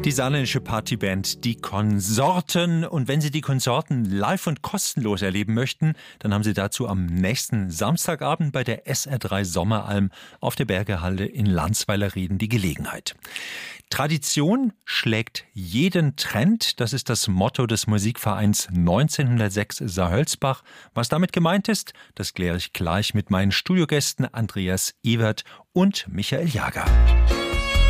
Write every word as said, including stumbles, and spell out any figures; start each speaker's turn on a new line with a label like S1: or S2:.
S1: Die saarländische Partyband Die Konsorten. Und wenn Sie die Konsorten live und kostenlos erleben möchten, dann haben Sie dazu am nächsten Samstagabend bei der S R drei Sommeralm auf der Bergehalde in Landsweiler-Rieden die Gelegenheit. Tradition schlägt jeden Trend. Das ist das Motto des Musikvereins neunzehnhundertsechs Saarhölzbach. Was damit gemeint ist, das kläre ich gleich mit meinen Studiogästen Andreas Ewert und Michael Jager.